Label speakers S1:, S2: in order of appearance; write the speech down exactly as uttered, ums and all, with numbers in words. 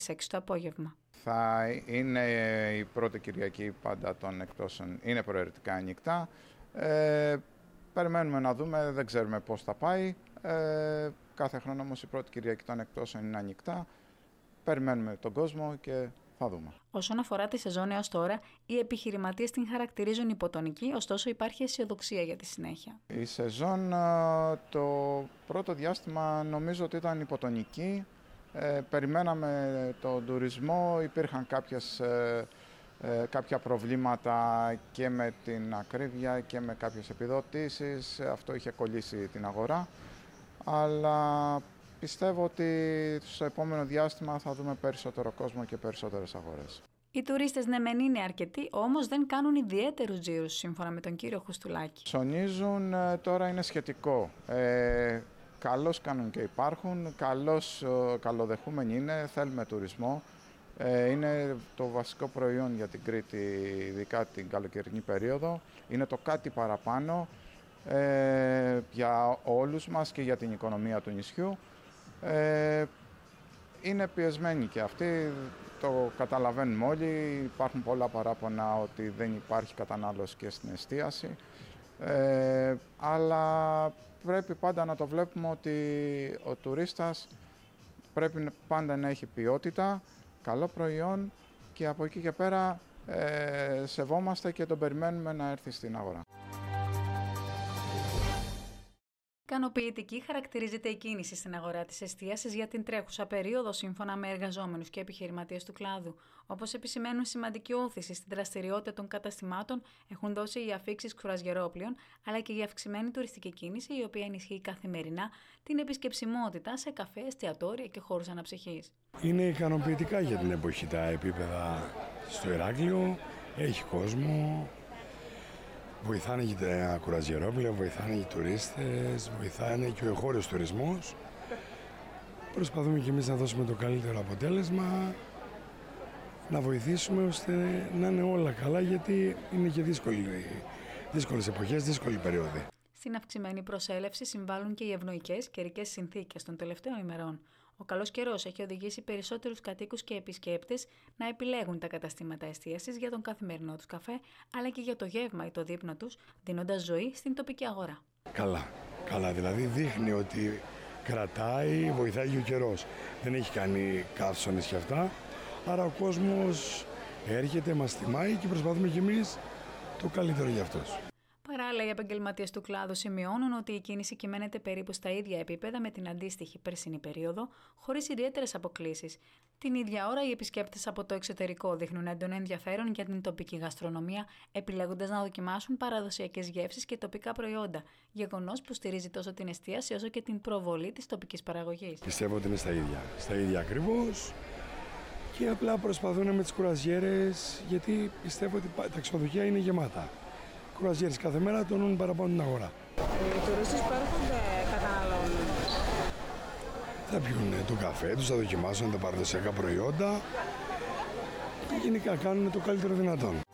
S1: έξι το απόγευμα.
S2: Θα είναι η πρώτη Κυριακή πάντα των εκτόσεων, είναι προαιρετικά ανοιχτά. Ε, περιμένουμε να δούμε, δεν ξέρουμε πώς θα πάει. Ε, κάθε χρόνο όμως η πρώτη Κυριακή των εκτόσεων είναι ανοιχτά. Περιμένουμε τον κόσμο και θα δούμε.
S1: Όσον αφορά τη σεζόν έως τώρα, οι επιχειρηματίες την χαρακτηρίζουν υποτονική, ωστόσο υπάρχει αισιοδοξία για τη συνέχεια.
S2: Η σεζόν το πρώτο διάστημα νομίζω ότι ήταν υποτονική. Ε, περιμέναμε τον τουρισμό, υπήρχαν κάποιες, ε, ε, κάποια προβλήματα και με την ακρίβεια και με κάποιες επιδοτήσεις. Αυτό είχε κολλήσει την αγορά, αλλά πιστεύω ότι στο επόμενο διάστημα θα δούμε περισσότερο κόσμο και περισσότερες αγορές.
S1: Οι τουρίστες ναι μεν είναι αρκετοί, όμως δεν κάνουν ιδιαίτερους τζίρους, σύμφωνα με τον κύριο Χουστουλάκη.
S2: Ψωνίζουν, τώρα είναι σχετικό. Ε, καλώς κάνουν και υπάρχουν, καλώς, καλοδεχούμενοι είναι, θέλουμε τουρισμό. Ε, είναι το βασικό προϊόν για την Κρήτη, ειδικά την καλοκαιρινή περίοδο. Είναι το κάτι παραπάνω ε, για όλους μας και για την οικονομία του νησιού. Ε, είναι πιεσμένοι και αυτοί, το καταλαβαίνουμε όλοι. Υπάρχουν πολλά παράπονα ότι δεν υπάρχει κατανάλωση και στην εστίαση. Ε, αλλά πρέπει πάντα να το βλέπουμε ότι ο τουρίστας πρέπει πάντα να έχει ποιότητα, καλό προϊόν και από εκεί και πέρα ε, σεβόμαστε και τον περιμένουμε να έρθει στην αγορά.
S1: Ικανοποιητική χαρακτηρίζεται η κίνηση στην αγορά της εστίασης για την τρέχουσα περίοδο, σύμφωνα με εργαζόμενους και επιχειρηματίες του κλάδου. Όπως επισημαίνουν, σημαντική όθηση στην δραστηριότητα των καταστημάτων έχουν δώσει οι αφίξεις κρουαζιερόπλοιων, αλλά και η αυξημένη τουριστική κίνηση, η οποία ενισχύει καθημερινά την επισκεψιμότητα σε καφέ, εστιατόρια και χώρους αναψυχής.
S3: Είναι ικανοποιητικά για την εποχή τα επίπεδα στο Ηράκλειο, έχει κόσμο. Βοηθάνε και τα κουραζιερόπλαια, βοηθάνε οι τουρίστες, βοηθάνε και ο εγχώριος τουρισμός. Προσπαθούμε και εμείς να δώσουμε το καλύτερο αποτέλεσμα, να βοηθήσουμε ώστε να είναι όλα καλά, γιατί είναι και δύσκολη, δύσκολες εποχές, δύσκολη περίοδη.
S1: Στην αυξημένη προσέλευση συμβάλλουν και οι ευνοϊκές καιρικές συνθήκες των τελευταίων ημερών. Ο καλός καιρός έχει οδηγήσει περισσότερους κατοίκους και επισκέπτες να επιλέγουν τα καταστήματα εστίασης για τον καθημερινό τους καφέ, αλλά και για το γεύμα ή το δείπνο τους, δίνοντας ζωή στην τοπική αγορά.
S3: Καλά, καλά, δηλαδή δείχνει ότι κρατάει, βοηθάει και ο καιρός. Δεν έχει κάνει καύσονες και αυτά, άρα ο κόσμος έρχεται, μας τιμάει και προσπαθούμε κι εμείς το καλύτερο για αυτός.
S1: Παράλληλα, οι επαγγελματίες του κλάδου σημειώνουν ότι η κίνηση κυμαίνεται περίπου στα ίδια επίπεδα με την αντίστοιχη περσινή περίοδο, χωρίς ιδιαίτερες αποκλίσεις. Την ίδια ώρα, οι επισκέπτες από το εξωτερικό δείχνουν έντονο ενδιαφέρον για την τοπική γαστρονομία, επιλέγοντας να δοκιμάσουν παραδοσιακές γεύσεις και τοπικά προϊόντα. Γεγονός που στηρίζει τόσο την εστίαση όσο και την προβολή της τοπικής παραγωγής.
S3: Πιστεύω ότι είναι στα ίδια. Στα ίδια ακριβώς. Και απλά προσπαθούν με τις κουραζιέρες, γιατί πιστεύω ότι τα ξενοδοχεία είναι γεμάτα. Κουραζιέρες κάθε μέρα τονούν παραπάνω την αγορά.
S4: Οι τουρίστες που έρχονται καταναλώνουν.
S3: Θα πιούν το καφέ τους, θα δοκιμάσουν τα παραδοσιακά προϊόντα και γενικά κάνουν το καλύτερο δυνατόν.